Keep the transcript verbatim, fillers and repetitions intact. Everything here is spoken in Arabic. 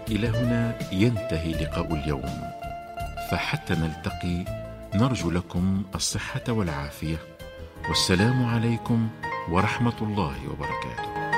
إلى هنا ينتهي لقاء اليوم، فحتى نلتقي نرجو لكم الصحة والعافية، والسلام عليكم ورحمة الله وبركاته.